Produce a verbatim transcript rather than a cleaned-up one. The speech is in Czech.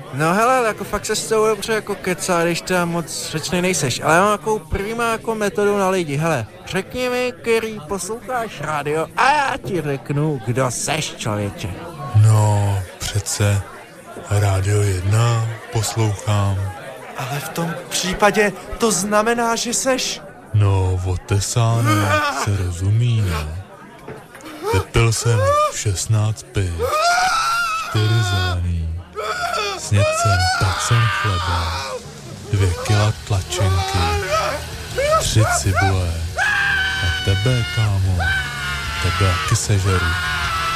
No hele, jako fakt se s tou dobře jako kecá, když teda moc řečnej nejseš. Ale mám takovou prima jako metodu na lidi. Hele, řekni mi, který posloucháš rádio a já ti řeknu, kdo seš, člověče. No, přece Rádio jedna poslouchám. Ale v tom případě to znamená, že seš... No, otesáno se rozumí, ne? Vypil jsem šestnáct piv, čtyři zelený, sněd jsem tacen chleba, dvě kila tlačenky, tři cibule a tebe, kámo, tebe taky sežeru.